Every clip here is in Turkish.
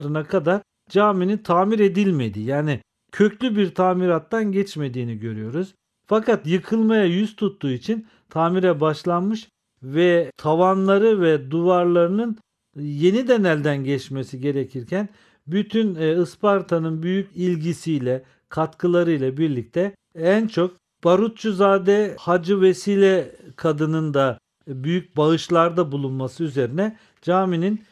kadar caminin tamir edilmediği, yani köklü bir tamirattan geçmediğini görüyoruz. Fakat yıkılmaya yüz tuttuğu için tamire başlanmış ve tavanları ve duvarlarının yeniden elden geçmesi gerekirken bütün Isparta'nın büyük ilgisiyle, katkılarıyla birlikte en çok Barutçuzade Hacı Vesile kadının da büyük bağışlarda bulunması üzerine caminin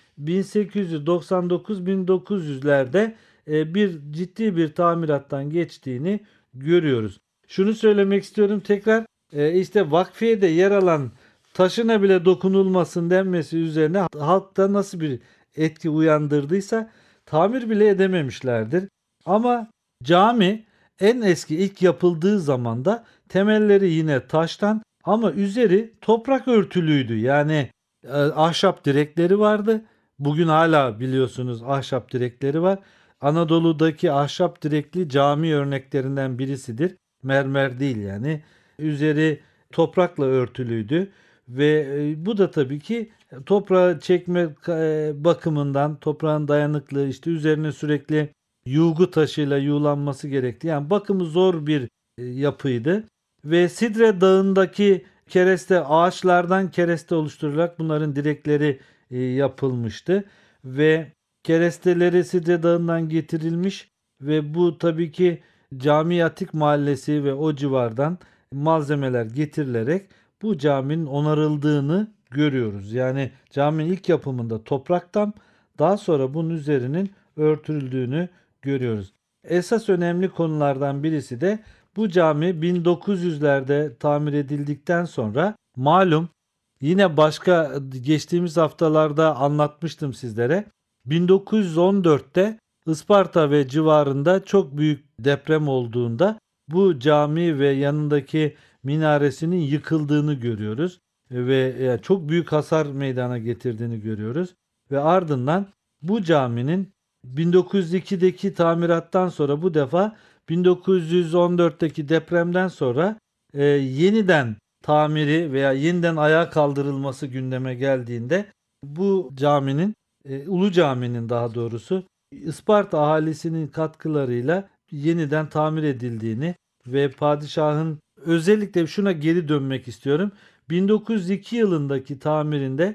1899-1900'lerde ciddi bir tamirattan geçtiğini görüyoruz. Şunu söylemek istiyorum tekrar, işte vakfiyede yer alan taşına bile dokunulmasın denmesi üzerine halkta nasıl bir etki uyandırdıysa tamir bile edememişlerdir. Ama cami en eski ilk yapıldığı zamanda temelleri yine taştan ama üzeri toprak örtülüydü. Yani ahşap direkleri vardı. Bugün hala biliyorsunuz ahşap direkleri var. Anadolu'daki ahşap direkli cami örneklerinden birisidir. Mermer değil yani. Üzeri toprakla örtülüydü ve bu da tabii ki toprağı çekme bakımından toprağın dayanıklı, işte üzerine sürekli yuğu taşıyla yuğlanması gerekti. Yani bakımı zor bir yapıydı. Ve Sidre Dağı'ndaki kereste ağaçlardan kereste oluşturularak bunların direkleri yapılmıştı. Ve keresteleri Sidre Dağı'ndan getirilmiş ve bu tabii ki Cami Atik Mahallesi ve o civardan malzemeler getirilerek bu caminin onarıldığını görüyoruz. Yani caminin ilk yapımında topraktan, daha sonra bunun üzerinin örtüldüğünü görüyoruz. Esas önemli konulardan birisi de bu cami 1900'lerde tamir edildikten sonra malum, yine başka geçtiğimiz haftalarda anlatmıştım sizlere. 1914'te Isparta ve civarında çok büyük deprem olduğunda bu cami ve yanındaki minaresinin yıkıldığını görüyoruz ve çok büyük hasar meydana getirdiğini görüyoruz ve ardından bu caminin 1902'deki tamirattan sonra, bu defa 1914'teki depremden sonra yeniden tamiri veya yeniden ayağa kaldırılması gündeme geldiğinde bu caminin, Ulu Cami'nin daha doğrusu, Isparta ahalisinin katkılarıyla yeniden tamir edildiğini ve padişahın, özellikle şuna geri dönmek istiyorum. 1902 yılındaki tamirinde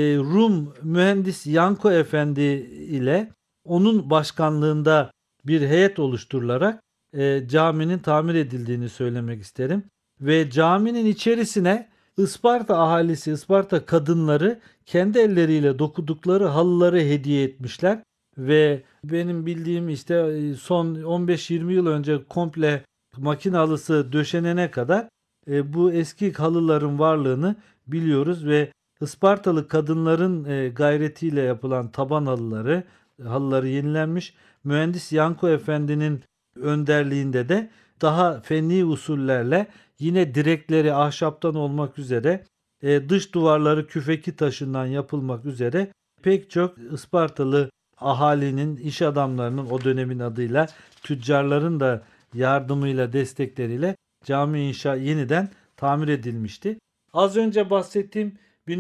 Rum mühendis Yanko Efendi ile onun başkanlığında bir heyet oluşturularak caminin tamir edildiğini söylemek isterim. Ve caminin içerisine Isparta ahalisi, Isparta kadınları kendi elleriyle dokudukları halıları hediye etmişler. Ve benim bildiğim işte son 15-20 yıl önce komple makine halısı döşenene kadar bu eski halıların varlığını biliyoruz ve Ispartalı kadınların gayretiyle yapılan taban halıları yenilenmiş. Mühendis Yanko Efendi'nin önderliğinde de daha fenli usullerle yine direkleri ahşaptan olmak üzere, dış duvarları küfeki taşından yapılmak üzere pek çok Ispartalı ahalinin, iş adamlarının, o dönemin adıyla tüccarların da yardımıyla, destekleriyle cami yeniden tamir edilmişti. Az önce bahsettiğim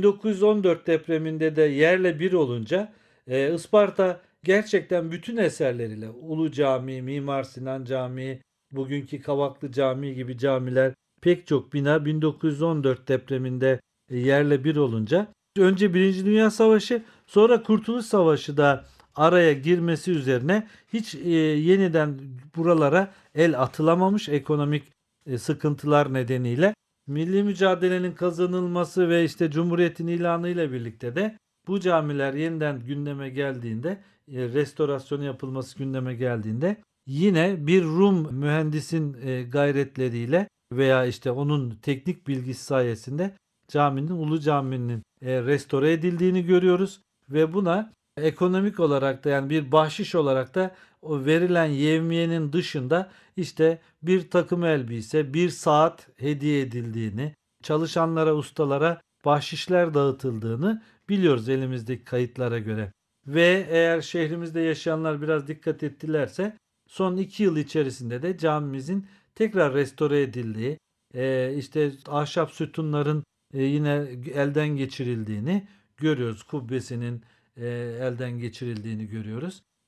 1914 depreminde de yerle bir olunca Isparta gerçekten bütün eserleriyle, Ulu Cami, Mimar Sinan Camii, bugünkü Kavaklı Camii gibi camiler, pek çok bina 1914 depreminde yerle bir olunca önce Birinci Dünya Savaşı, sonra Kurtuluş Savaşı da araya girmesi üzerine hiç yeniden buralara el atılamamış, ekonomik sıkıntılar nedeniyle. Milli mücadelenin kazanılması ve işte Cumhuriyet'in ilanı ile birlikte de bu camiler yeniden gündeme geldiğinde, restorasyonu yapılması gündeme geldiğinde, yine bir Rum mühendisin gayretleriyle veya işte onun teknik bilgisi sayesinde Ulu Cami'nin restore edildiğini görüyoruz ve buna ekonomik olarak da, yani bir bahşiş olarak da o verilen yevmiyenin dışında işte bir takım elbise, bir saat hediye edildiğini, çalışanlara, ustalara bahşişler dağıtıldığını biliyoruz elimizdeki kayıtlara göre. Ve eğer şehrimizde yaşayanlar biraz dikkat ettilerse son 2 yıl içerisinde de camimizin tekrar restore edildiği, işte ahşap sütunların yine elden geçirildiğini görüyoruz. Kubbesinin elden geçirildiğini görüyoruz.